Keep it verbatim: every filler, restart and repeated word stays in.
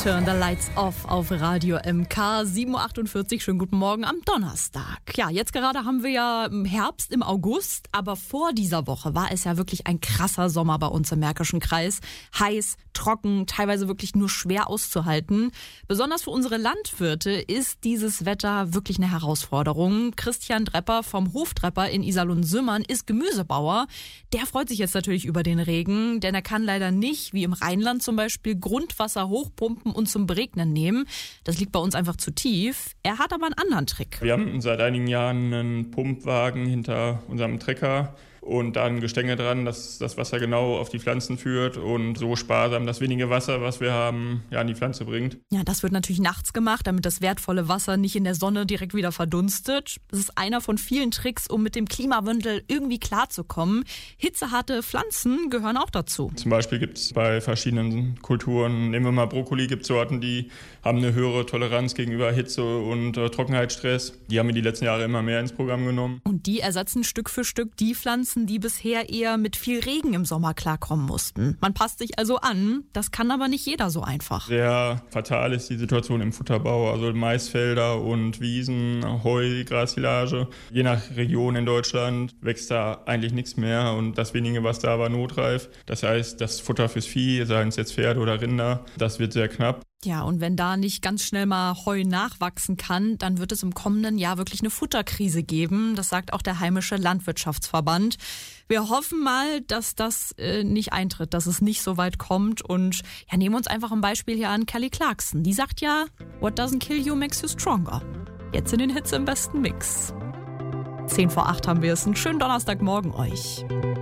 Turn the Lights Off auf Radio M K, sieben Uhr achtundvierzig. Schönen guten Morgen am Donnerstag. Ja, jetzt gerade haben wir ja Herbst im August, aber vor dieser Woche war es ja wirklich ein krasser Sommer bei uns im Märkischen Kreis. Heiß, trocken, teilweise wirklich nur schwer auszuhalten. Besonders für unsere Landwirte ist dieses Wetter wirklich eine Herausforderung. Christian Drepper vom Hoftrepper in Iserlohn-Sümmern ist Gemüsebauer. Der freut sich jetzt natürlich über den Regen, denn er kann leider nicht, wie im Rheinland zum Beispiel, Grundwasser hochpumpen und zum Beregnen nehmen. Das liegt bei uns einfach zu tief. Er hat aber einen anderen Trick. Wir haben seit einigen Jahren einen Pumpwagen hinter unserem Trecker und da ein Gestänge dran, dass das Wasser genau auf die Pflanzen führt und so sparsam das wenige Wasser, was wir haben, ja, an die Pflanze bringt. Ja, das wird natürlich nachts gemacht, damit das wertvolle Wasser nicht in der Sonne direkt wieder verdunstet. Das ist einer von vielen Tricks, um mit dem Klimawandel irgendwie klarzukommen. Hitzeharte Pflanzen gehören auch dazu. Zum Beispiel gibt es bei verschiedenen Kulturen, nehmen wir mal Brokkoli, gibt es Sorten, die haben eine höhere Toleranz gegenüber Hitze und äh, Trockenheitsstress. Die haben wir die letzten Jahre immer mehr ins Programm genommen. Und die ersetzen Stück für Stück die Pflanzen, die bisher eher mit viel Regen im Sommer klarkommen mussten. Man passt sich also an, das kann aber nicht jeder so einfach. Sehr fatal ist die Situation im Futterbau, also Maisfelder und Wiesen, Heu, Grassilage. Je nach Region in Deutschland wächst da eigentlich nichts mehr und das wenige, was da war, notreif. Das heißt, das Futter fürs Vieh, seien es jetzt Pferde oder Rinder, das wird sehr knapp. Ja, und wenn da nicht ganz schnell mal Heu nachwachsen kann, dann wird es im kommenden Jahr wirklich eine Futterkrise geben. Das sagt auch der heimische Landwirtschaftsverband. Wir hoffen mal, dass das äh, nicht eintritt, dass es nicht so weit kommt. Und ja, nehmen wir uns einfach ein Beispiel hier an Kelly Clarkson. Die sagt ja, what doesn't kill you makes you stronger. Jetzt in den Hits im besten Mix. Zehn vor acht haben wir es. Einen schönen Donnerstagmorgen euch.